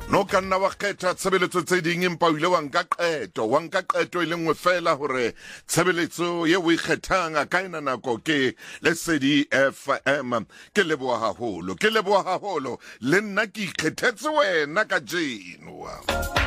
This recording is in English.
No ka nna wa kgetha tshebeletso tse ding empa o ile wa nka qeto e le nngwe fela hore tshebeletso ye o e kgethang a ka ena nako ke Lesedi FM. Ke leboha haholo le nna ke ikgethetse wena ka jeno.